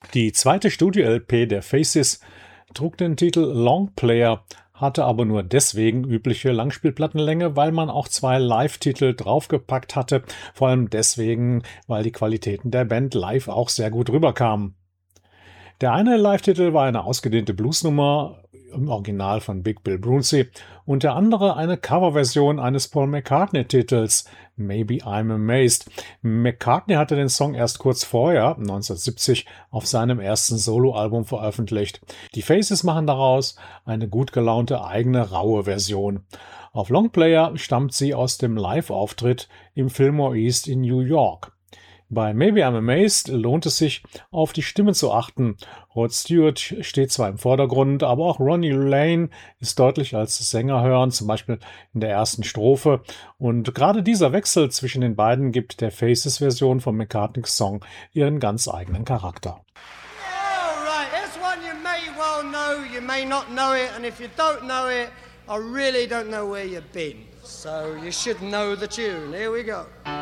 Die zweite Studio-LP der Faces trug den Titel Long Player, hatte aber nur deswegen übliche Langspielplattenlänge, weil man auch zwei Live-Titel draufgepackt hatte, vor allem deswegen, weil die Qualitäten der Band live auch sehr gut rüberkamen. Der eine Live-Titel war eine ausgedehnte Bluesnummer im Original von Big Bill Bruncey und der andere eine Coverversion eines Paul McCartney-Titels, Maybe I'm Amazed. McCartney hatte den Song erst kurz vorher, 1970, auf seinem ersten Soloalbum veröffentlicht. Die Faces machen daraus eine gut gelaunte eigene raue Version. Auf Longplayer stammt sie aus dem Live-Auftritt im Fillmore East in New York. Bei Maybe I'm Amazed lohnt es sich, auf die Stimme zu achten. Rod Stewart steht zwar im Vordergrund, aber auch Ronnie Lane ist deutlich als Sänger hören, zum Beispiel in der ersten Strophe. Und gerade dieser Wechsel zwischen den beiden gibt der Faces-Version von McCartneys Song ihren ganz eigenen Charakter. All right, here's one you may well know, you may not know it, and if you don't know it, I really don't know where you've been. So you should know the tune. Here we go.